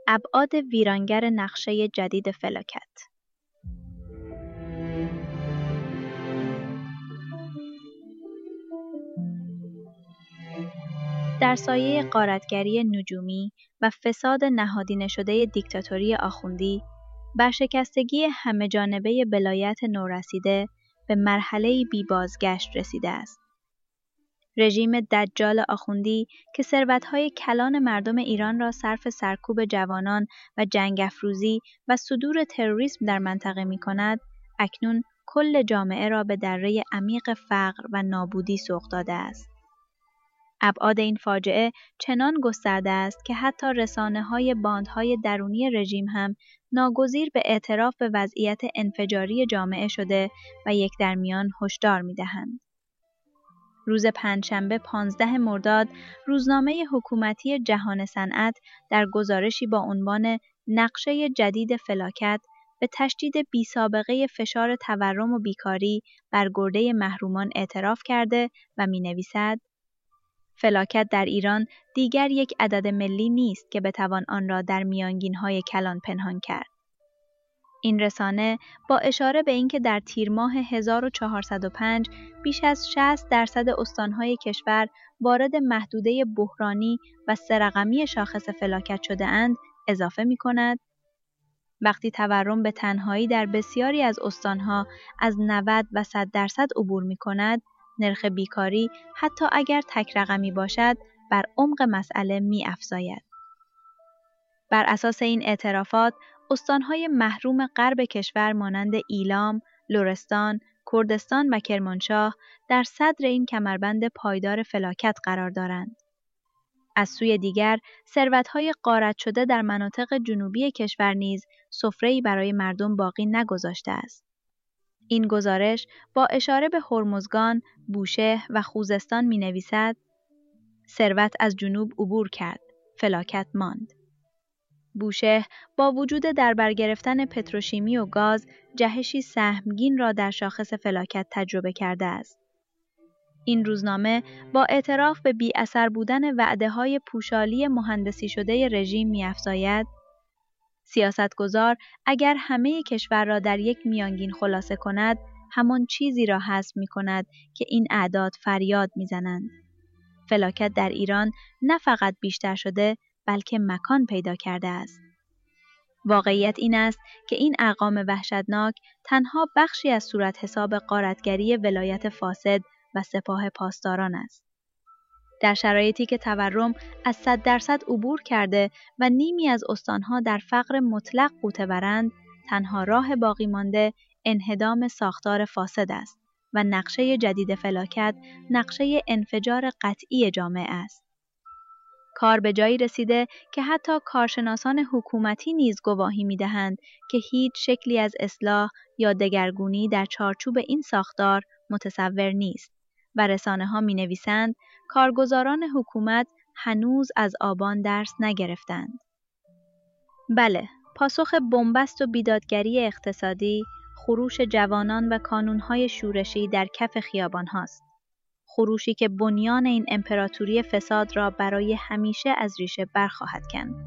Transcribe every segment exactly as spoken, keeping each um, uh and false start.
ابعاد ویرانگر نقشه جدید فلاکت. در سایه غارتگری نجومی و فساد نهادینه شده دیکتاتوری آخوندی، برشکستگی همه‌جانبه ولایت نورسیده به مرحله‌ای بی‌بازگشت رسیده است. رژیم دجال آخوندی که ثروت‌های کلان مردم ایران را صرف سرکوب جوانان و جنگ افروزی و صدور تروریسم در منطقه می‌کند، اکنون کل جامعه را به دره عمیق فقر و نابودی سوق داده است. ابعاد این فاجعه چنان گسترده است که حتی رسانه‌های باندهای درونی رژیم هم ناگزیر به اعتراف به وضعیت انفجاری جامعه شده و یک در میان هشدار می‌دهند. روز پنجشنبه پانزدهم مرداد، روزنامه حکومتی جهان صنعت در گزارشی با عنوان نقشه جدید فلاکت به تشدید بی‌سابقه فشار تورم و بیکاری بر گرده محرومان اعتراف کرده و می‌نویسد: فلاکت در ایران دیگر یک عدد ملی نیست که بتوان آن را در میانگین‌های کلان پنهان کرد. این رسانه با اشاره به اینکه در تیر ماه هزار و چهارصد و پنج بیش از شصت درصد استان‌های کشور وارد محدوده بحرانی و سه رقمی شاخص فلاکت شده اند، اضافه می‌کند: وقتی تورم به تنهایی در بسیاری از استان‌ها از نود و صد درصد عبور می‌کند، نرخ بیکاری حتی اگر تک رقمی باشد بر عمق مسئله می‌افزاید. بر اساس این اعترافات، استان‌های محروم غرب کشور مانند ایلام، لرستان، کردستان و کرمانشاه در صدر این کمربند پایدار فلاکت قرار دارند. از سوی دیگر، ثروت‌های غارت شده در مناطق جنوبی کشور نیز سفره‌ای برای مردم باقی نگذاشته است. این گزارش با اشاره به هرمزگان، بوشهر و خوزستان می‌نویسد: ثروت از جنوب عبور کرد، فلاکت ماند. بوشهر با وجود در بر گرفتن پتروشیمی و گاز، جهشی سهمگین را در شاخص فلاکت تجربه کرده است. این روزنامه با اعتراف به بی اثر بودن وعده‌های پوشالی مهندسی شده رژیم می‌افزاید: سیاستگزار اگر همه کشور را در یک میانگین خلاصه کند، همان چیزی را حذف می‌کند که این اعداد فریاد می‌زنند. فلاکت در ایران نه فقط بیشتر شده، بلکه مکان پیدا کرده است. واقعیت این است که این ارقام وحشتناک تنها بخشی از صورت حساب غارتگری ولایت فاسد و سپاه پاسداران است. در شرایطی که تورم از صد درصد عبور کرده و نیمی از استانها در فقر مطلق غوطه برند، تنها راه باقی مانده انهدام ساختار فاسد است و نقشه جدید فلاکت نقشه انفجار قطعی جامعه است. کار به جایی رسیده که حتی کارشناسان حکومتی نیز گواهی می‌دهند که هیچ شکلی از اصلاح یا دگرگونی در چارچوب این ساختار متصور نیست و رسانه‌ها می‌نویسند کارگزاران حکومت هنوز از آبان درس نگرفتند. بله، پاسخ بنبست و بیدادگری اقتصادی، خروش جوانان و کانون‌های شورشی در کف خیابان هاست. خروشی که بنیان این امپراتوری فساد را برای همیشه از ریشه برخواهد کند.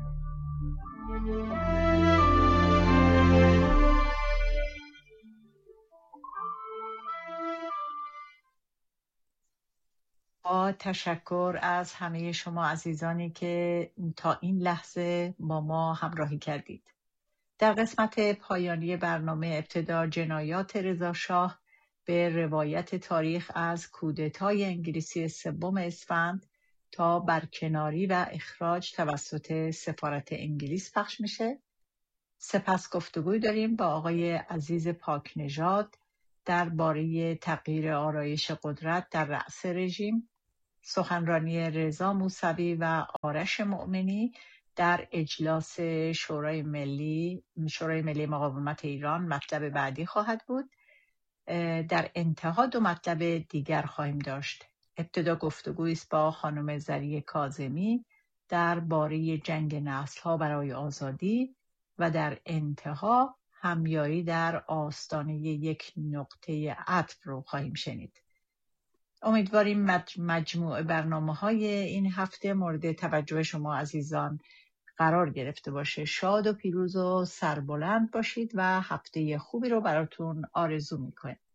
با تشکر از همه شما عزیزانی که تا این لحظه با ما همراهی کردید. در قسمت پایانی برنامه ابتدا جنایات رضا شاه به روایت تاریخ از کودتای انگلیسی سوم اسفند تا برکناری و اخراج توسط سفارت انگلیس پخش میشه. سپس گفتگوی داریم با آقای عزیز پاکنژاد درباره تغییر آرایش قدرت در رأس رژیم، سخنرانی رضا موسوی و آرش مؤمنی در اجلاس شورای ملی شورای ملی مقاومت ایران مطلب بعدی خواهد بود. در انتها دو مطلب دیگر خواهیم داشت. ابتدا گفتگویی است با خانم زریه کاظمی درباره جنگ نسل‌ها برای آزادی و در انتها همیاری در آستانه یک نقطه عطف رو خواهیم شنید. امیدواریم مجموع برنامه‌های این هفته مورد توجه شما عزیزان قرار گرفته باشه. شاد و پیروز و سربلند باشید و هفته خوبی رو براتون آرزو میکنم.